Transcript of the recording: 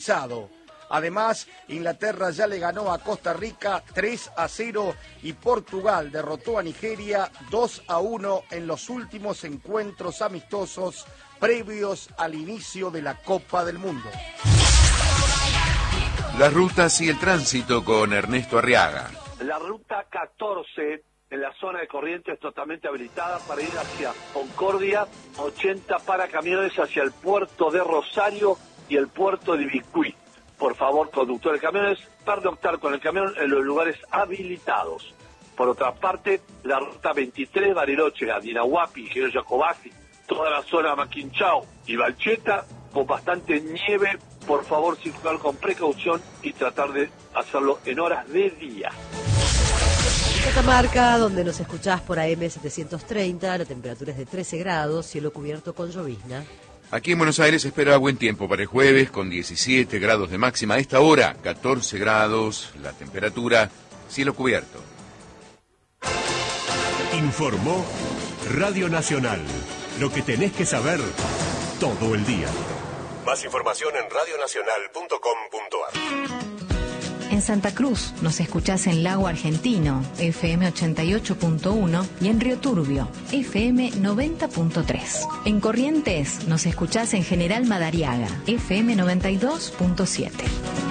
garantizado. Además, Inglaterra ya le ganó a Costa Rica 3-0 y Portugal derrotó a Nigeria 2-1 en los últimos encuentros amistosos previos al inicio de la Copa del Mundo. Las rutas y el tránsito con Ernesto Arriaga. La ruta 14 en la zona de Corrientes totalmente habilitada para ir hacia Concordia, 80 para camiones hacia el puerto de Rosario y el puerto de Ibicuí. Por favor, conductores de camiones, pernoctar con el camión en los lugares habilitados. Por otra parte, la ruta 23, Bariloche, a Dinahuapi, Ingeniero Jacobasi, toda la zona Maquinchao y Balcheta, con bastante nieve. Por favor, circular con precaución y tratar de hacerlo en horas de día. Catamarca, donde nos escuchás por AM 730, la temperatura es de 13 grados, cielo cubierto con llovizna. Aquí en Buenos Aires se espera buen tiempo para el jueves, con 17 grados de máxima. A esta hora, 14 grados, la temperatura, cielo cubierto. Informó Radio Nacional. Lo que tenés que saber todo el día. Más información en radionacional.com.ar. En Santa Cruz nos escuchás en Lago Argentino, FM 88.1, y en Río Turbio, FM 90.3. En Corrientes nos escuchás en General Madariaga, FM 92.7.